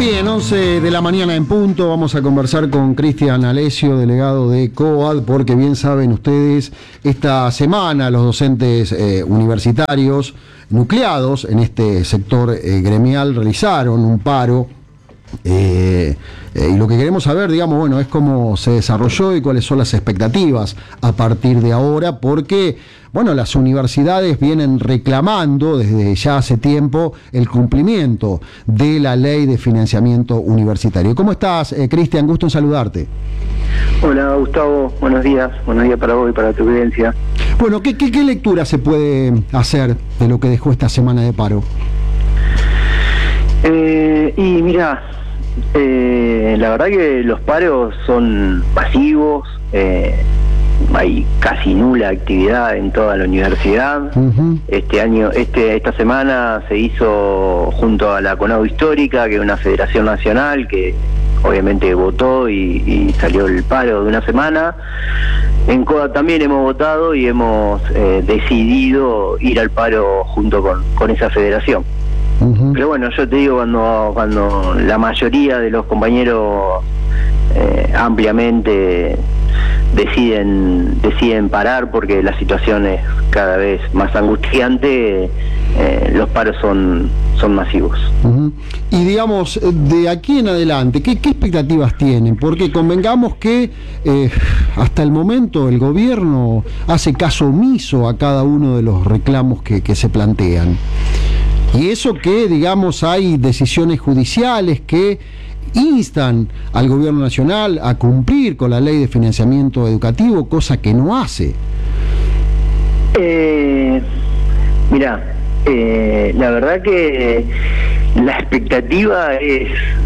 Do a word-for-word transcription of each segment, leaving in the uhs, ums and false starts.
Bien, once de la mañana en punto, vamos a conversar con Cristian Alessio, delegado de COAD, porque bien saben ustedes, esta semana los docentes eh, universitarios nucleados en este sector eh, gremial realizaron un paro. Eh, eh, y lo que queremos saber, digamos, bueno, es cómo se desarrolló y cuáles son las expectativas a partir de ahora, porque, bueno, las universidades vienen reclamando desde ya hace tiempo el cumplimiento de la ley de financiamiento universitario. ¿Cómo estás, eh, Cristian? Gusto en saludarte. Hola, Gustavo, buenos días, buenos días para vos y para tu audiencia. Bueno, ¿qué, qué, qué lectura se puede hacer de lo que dejó esta semana de paro? Eh, y mira, eh, la verdad que los paros son masivos, eh, hay casi nula actividad en toda la universidad. Uh-huh. Este año, este esta semana se hizo junto a la CONADU Histórica, que es una federación nacional que obviamente votó y, y salió el paro de una semana. En COAD también hemos votado y hemos eh, decidido ir al paro junto con, con esa federación. Uh-huh. Pero bueno, yo te digo, cuando cuando la mayoría de los compañeros eh, ampliamente deciden deciden parar porque la situación es cada vez más angustiante, eh, los paros son son masivos. Uh-huh. Y digamos, de aquí en adelante, ¿qué, qué expectativas tienen? Porque convengamos que eh, hasta el momento el gobierno hace caso omiso a cada uno de los reclamos que, que se plantean. Y eso que, digamos, hay decisiones judiciales que instan al gobierno nacional a cumplir con la ley de financiamiento educativo, cosa que no hace. Eh, mira, eh, la verdad que la expectativa es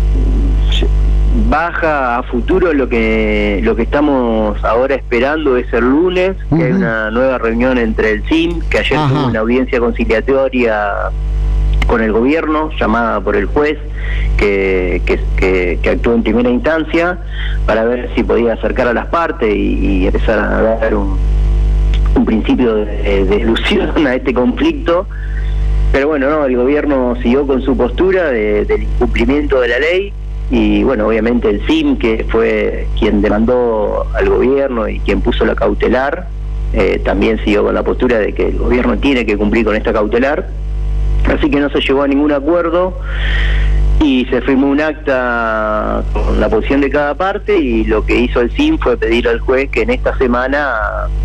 baja a futuro. Lo que lo que estamos ahora esperando es el lunes, que uh-huh. hay una nueva reunión entre el S I M, que ayer Ajá. tuvo una audiencia conciliatoria con el gobierno, llamada por el juez que, que, que, que actuó en primera instancia, para ver si podía acercar a las partes y, y empezar a dar un, un principio de, de solución a este conflicto. Pero bueno, no, el gobierno siguió con su postura de, del incumplimiento de la ley, y bueno, obviamente el S I M, que fue quien demandó al gobierno y quien puso la cautelar, eh, también siguió con la postura de que el gobierno tiene que cumplir con esta cautelar. Así que no se llegó a ningún acuerdo y se firmó un acta con la posición de cada parte, y lo que hizo el S I M fue pedir al juez que en esta semana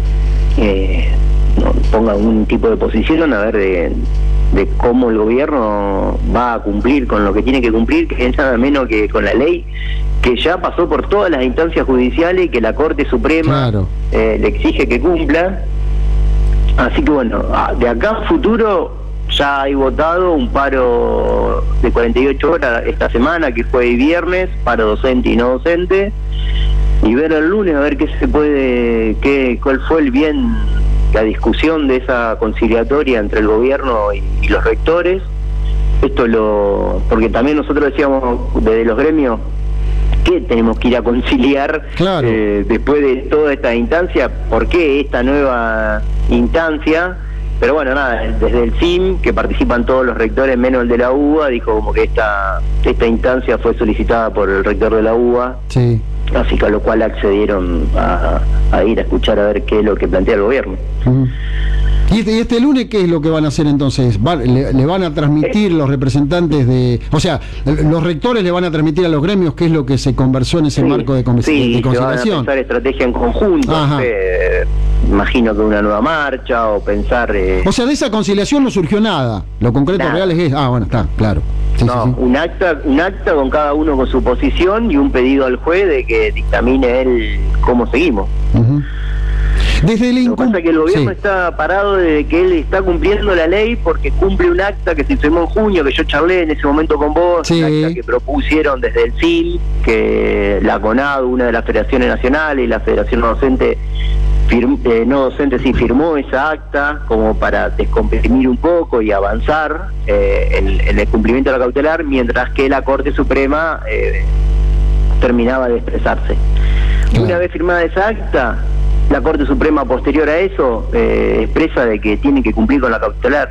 eh, no, ponga algún tipo de posición a ver de, de cómo el gobierno va a cumplir con lo que tiene que cumplir, que es nada menos que con la ley que ya pasó por todas las instancias judiciales y que la Corte Suprema claro. eh, le exige que cumpla. Así que bueno, de acá a futuro ya hay votado un paro de cuarenta y ocho horas esta semana, que fue el viernes, paro docente y no docente, y ver el lunes a ver qué se puede, qué, cuál fue el bien, la discusión de esa conciliatoria entre el gobierno y, y los rectores. Esto lo, porque también nosotros decíamos desde los gremios que tenemos que ir a conciliar claro. eh, después de toda esta instancia. ¿Por qué esta nueva instancia? Pero bueno, nada, desde el S I M, que participan todos los rectores menos el de la U B A, dijo como que esta esta instancia fue solicitada por el rector de la U B A, sí. Así que a lo cual accedieron a, a ir a escuchar a ver qué es lo que plantea el gobierno. Uh-huh. ¿Y este, y este lunes qué es lo que van a hacer entonces? ¿Va, le, ¿Le van a transmitir los representantes de... O sea, los rectores le van a transmitir a los gremios qué es lo que se conversó en ese sí, marco de, con, sí, de conciliación? Sí, van a pensar estrategia en conjunto. Eh, imagino que una nueva marcha o pensar... Eh... O sea, de esa conciliación no surgió nada. Lo concreto nada. Real es... Ah, bueno, está, claro. Sí, no, sí, sí. Un acta, un acta con cada uno con su posición y un pedido al juez de que dictamine él cómo seguimos. Uh-huh. Desde el Lo que pasa es que el gobierno sí. está parado de que él está cumpliendo la ley porque cumple un acta que se firmó en junio, que yo charlé en ese momento con vos, sí. un acta que propusieron desde el S I L, que la CONADU, una de las federaciones nacionales, y la Federación No Docente, firm, eh, no docente sí firmó esa acta como para descomprimir un poco y avanzar eh, en, en el cumplimiento de la cautelar, mientras que la Corte Suprema eh, terminaba de expresarse. Claro. Una vez firmada esa acta, la Corte Suprema posterior a eso eh, expresa de que tiene que cumplir con la cautelar,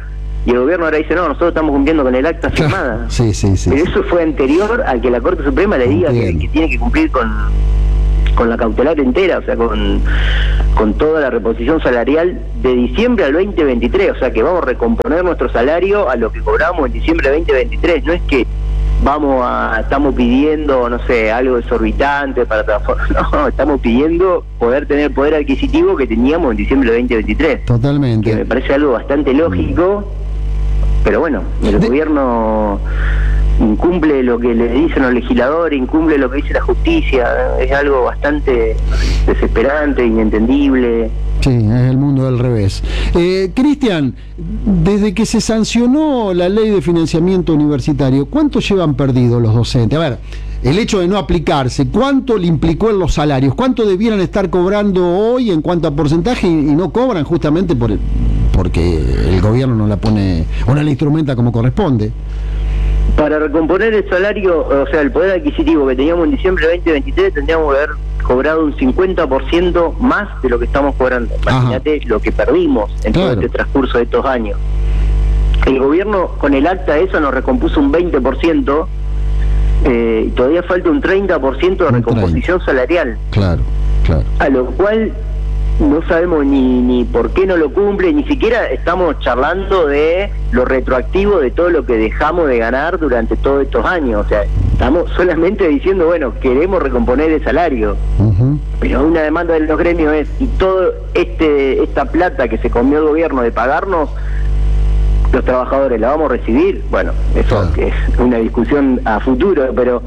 y el gobierno ahora dice, no, nosotros estamos cumpliendo con el acta firmada. Sí, sí, sí. Pero eso fue anterior a que la Corte Suprema le diga que, que tiene que cumplir con, con la cautelar entera, o sea, con, con toda la reposición salarial de diciembre al veinte veintitrés, o sea, que vamos a recomponer nuestro salario a lo que cobramos en diciembre de veinte veintitrés, no es que vamos a, estamos pidiendo, no sé, algo exorbitante para transformar, no, estamos pidiendo poder tener poder adquisitivo que teníamos en diciembre de veinte veintitrés. Totalmente. Que me parece algo bastante lógico, pero bueno, el de... gobierno incumple lo que le dicen los legisladores, incumple lo que dice la justicia, es algo bastante desesperante, inentendible. Sí, es el mundo del revés. Eh, Cristian, desde que se sancionó la ley de financiamiento universitario, ¿cuánto llevan perdido los docentes? A ver, el hecho de no aplicarse, ¿cuánto le implicó en los salarios? ¿Cuánto debieran estar cobrando hoy en cuanto a porcentaje y, y no cobran justamente por el, porque el gobierno no la pone o no la instrumenta como corresponde? Para recomponer el salario, o sea, el poder adquisitivo que teníamos en diciembre de veinte veintitrés, tendríamos que haber cobrado un cincuenta por ciento más de lo que estamos cobrando. Imagínate lo que perdimos en claro. todo este transcurso de estos años. El gobierno con el acta esa nos recompuso un veinte por ciento eh, y todavía falta un treinta por ciento de recomposición salarial. Claro, claro. A lo cual no sabemos ni, ni por qué no lo cumple, ni siquiera estamos charlando de lo retroactivo de todo lo que dejamos de ganar durante todos estos años. O sea, estamos solamente diciendo, bueno, queremos recomponer el salario. Uh-huh. Pero una demanda de los gremios es, y todo este esta plata que se comió el gobierno de pagarnos, los trabajadores la vamos a recibir. Bueno, eso claro. es una discusión a futuro, pero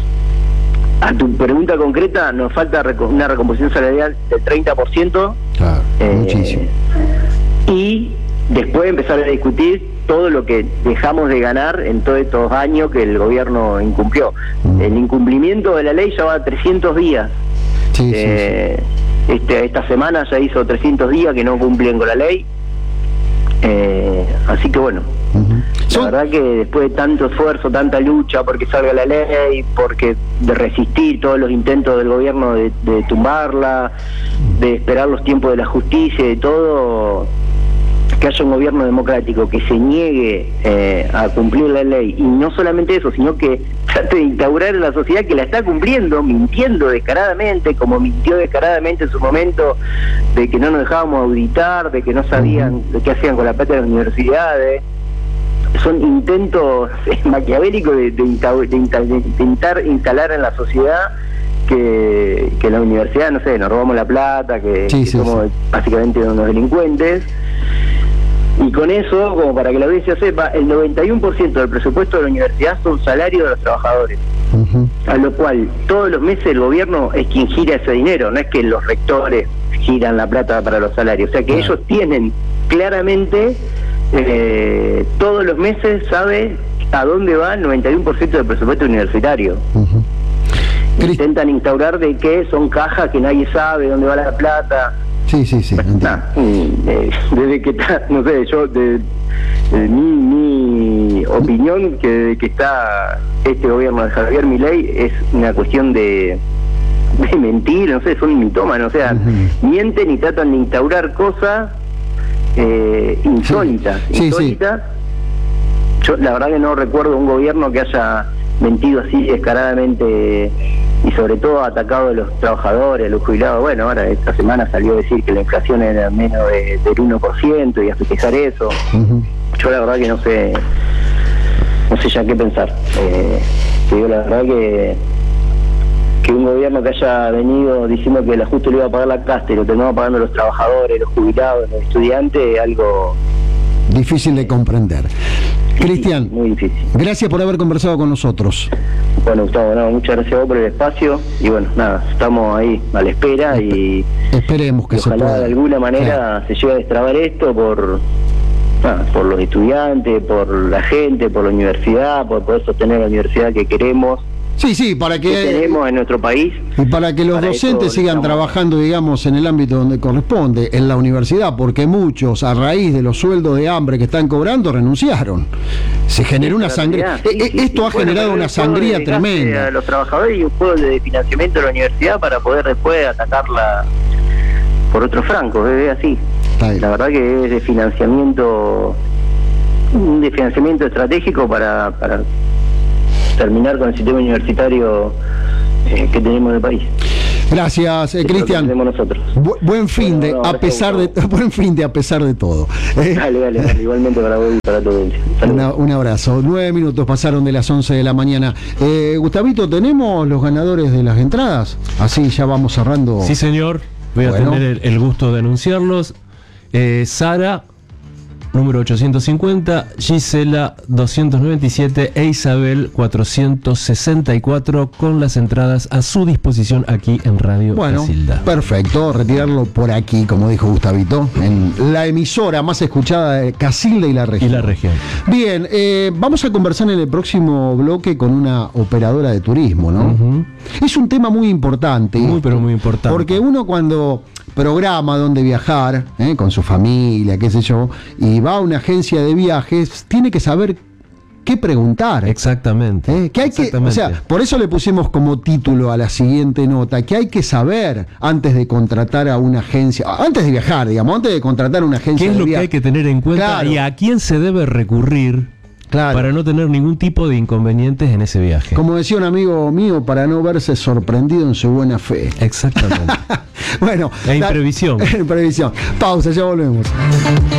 a tu pregunta concreta, nos falta una recomposición salarial del treinta por ciento. Claro, eh, muchísimo. Y después empezar a discutir todo lo que dejamos de ganar en todos estos años que el gobierno incumplió. Mm. El incumplimiento de la ley ya va a trescientos días. Sí, eh, sí, sí. Este, esta semana ya hizo trescientos días que no cumplen con la ley. Eh, así que bueno, uh-huh. la Son... verdad que después de tanto esfuerzo, tanta lucha porque salga la ley, porque de resistir todos los intentos del gobierno de, de tumbarla, de esperar los tiempos de la justicia y todo, que haya un gobierno democrático que se niegue eh, a cumplir la ley, y no solamente eso, sino que trate de instaurar en la sociedad que la está cumpliendo, mintiendo descaradamente, como mintió descaradamente en su momento, de que no nos dejábamos auditar, de que no sabían lo que hacían con la plata de las universidades. Son intentos maquiavélicos de, de, de, de intentar instalar en la sociedad que, que la universidad, no sé, nos robamos la plata, que, sí, que sí, somos sí. básicamente unos delincuentes. Y con eso, como para que la audiencia sepa, el noventa y uno por ciento del presupuesto de la universidad son salarios de los trabajadores. Uh-huh. A lo cual, todos los meses el gobierno es quien gira ese dinero, no es que los rectores giran la plata para los salarios. O sea que uh-huh. ellos tienen claramente, eh, todos los meses sabe a dónde va el noventa y uno por ciento del presupuesto universitario. Uh-huh. Intentan instaurar de que son cajas que nadie sabe dónde va la plata. Sí, sí, sí. Nah, eh, desde que está, no sé, yo, de, de mi, mi opinión, que desde que está este gobierno de Javier Milei es una cuestión de, de mentir, no sé, son mitómanos, o sea, uh-huh. mienten y tratan de instaurar cosas eh, insólitas. Sí, insólitas. Sí, sí. Yo la verdad que no recuerdo un gobierno que haya mentido así descaradamente y sobre todo atacado a los trabajadores, a los jubilados. Bueno, ahora esta semana salió a decir que la inflación era menos de, del uno por ciento y a festejar eso. Uh-huh. Yo la verdad que no sé no sé ya qué pensar. Eh, te digo la verdad que que un gobierno que haya venido diciendo que el ajuste lo iba a pagar la casta y lo terminaba pagando los trabajadores, los jubilados, los estudiantes, algo difícil de comprender. Cristian, muy difícil. Gracias por haber conversado con nosotros. Bueno, Gustavo, no, muchas gracias a vos por el espacio y bueno, nada, estamos ahí a la espera y esperemos que y ojalá se pueda. de alguna manera claro. se llegue a destrabar esto por nada, por los estudiantes, por la gente, por la universidad, por poder sostener la universidad que queremos. Sí, sí, para que, que tenemos en nuestro país. Y para que los para docentes sigan trabajando, digamos, en el ámbito donde corresponde, en la universidad, porque muchos, a raíz de los sueldos de hambre que están cobrando, renunciaron. Se generó una sangría. Sí, sí, Esto sí, ha bueno, generado una sangría tremenda. A los trabajadores y un juego de financiamiento de la universidad para poder después atacarla por otro franco, es así. La verdad que es de financiamiento un financiamiento estratégico para, para terminar con el sistema universitario eh, que tenemos en el país. Gracias, eh, Cristian. Bu buen fin de, a pesar de, buen fin de a pesar de todo. Eh. Dale, dale, dale, igualmente para vos y para todo el Una, un abrazo. Nueve minutos pasaron de las once de la mañana. Eh, Gustavito, ¿tenemos los ganadores de las entradas? Así ya vamos cerrando. Sí, señor. Voy bueno. a tener el, el gusto de anunciarlos. Eh, Sara, número ochocientos cincuenta, Gisela doscientos noventa y siete e Isabel cuatrocientos sesenta y cuatro, con las entradas a su disposición aquí en Radio bueno, Casilda. Perfecto, retirarlo por aquí, como dijo Gustavito, en la emisora más escuchada de Casilda y la región. Y la región. Bien, eh, vamos a conversar en el próximo bloque con una operadora de turismo, ¿no? Uh-huh. Es un tema muy importante. Muy, pero muy importante. Porque uno cuando programa dónde viajar, ¿eh? con su familia, qué sé yo, y va a una agencia de viajes, tiene que saber qué preguntar. Exactamente. ¿Eh? Que hay Exactamente. Que, o sea, por eso le pusimos como título a la siguiente nota, que hay que saber antes de contratar a una agencia, antes de viajar, digamos, antes de contratar a una agencia de viajes. ¿Qué es lo que hay que tener en cuenta claro. y a quién se debe recurrir? Claro. Para no tener ningún tipo de inconvenientes en ese viaje. Como decía un amigo mío, para no verse sorprendido en su buena fe. Exactamente. Bueno. La imprevisión. La imprevisión. Pausa, ya volvemos.